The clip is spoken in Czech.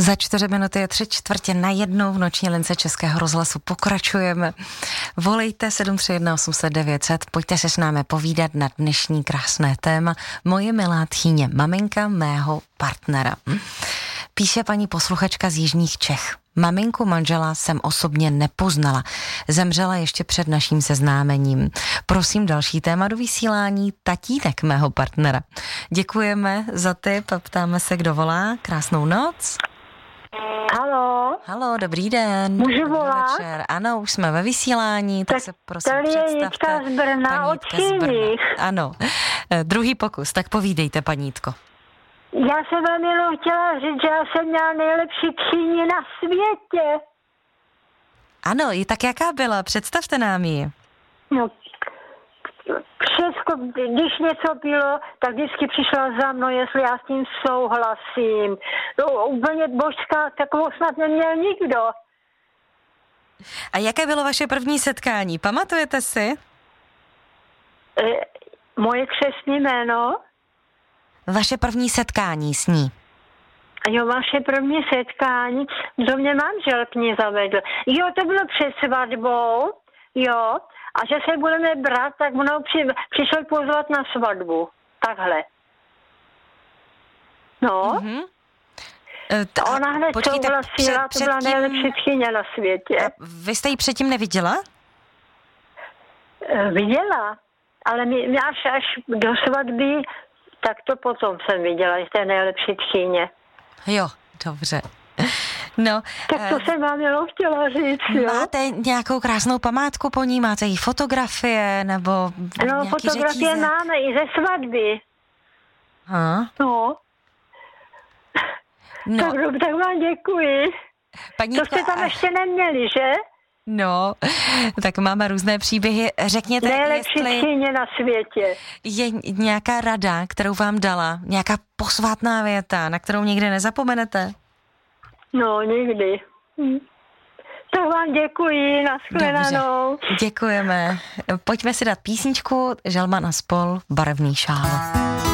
Za 4 minuty je 3:45 v noční lince Českého rozhlasu. Pokračujeme. Volejte 731 800 900. Pojďte se s námi povídat na dnešní krásné téma. Moje milá tchýně, maminka mého partnera. Píše paní posluchačka z jižních Čech. Maminku manžela jsem osobně nepoznala. Zemřela ještě před naším seznámením. Prosím další téma do vysílání. Tatínek mého partnera. Děkujeme za tip a ptáme se, kdo volá. Krásnou noc. Haló. Haló, dobrý den. Můžu volat? Večer. Ano, už jsme ve vysílání, tak se prosím tady je představte. Jitka z Brna, Paní od Jitka z Brna. Číních. Ano. Druhý pokus, tak povídejte, paní Jitko. Já jsem vám jenom chtěla říct, že já jsem měla nejlepší tchýni na světě. Ano, i tak jaká byla? Představte nám ji. No, všechno, když něco bylo, tak vždycky přišla za mnou, jestli já s tím souhlasím. No, úplně božská, takovou snad neměl nikdo. A jaké bylo vaše první setkání? Pamatujete si? Moje křestní jméno? Vaše první setkání s ní. Jo, vaše první setkání, do mě manžel k ní zavedl. Jo, to bylo před svatbou, jo, a že se budeme brát, tak mnou přišel pozvat na svatbu. Takhle. No. Mhm. A ona hned souhlasila, to byla nejlepší tchýně na světě. Vy jste ji předtím neviděla? Viděla, ale mě až do svatby, tak to potom jsem viděla, že to je nejlepší tchýně. Jo, dobře. No, tak to jsem vám jenom chtěla říct, jo. Máte nějakou krásnou památku po ní? Máte jí fotografie nebo no, fotografie řetízek? máme i ze svatby. Ha? No. Tak vám děkuji. Panítka, to jste tam ještě neměli, že? No, tak máme různé příběhy. Řekněte, nejlepší tchýně na světě. Je nějaká rada, kterou vám dala? Nějaká posvátná věta, na kterou nikdy nezapomenete? No, nikdy. Tak vám děkuji, nashledanou. Děkujeme. Pojďme si dát písničku Žalman a spol, Barevný šál.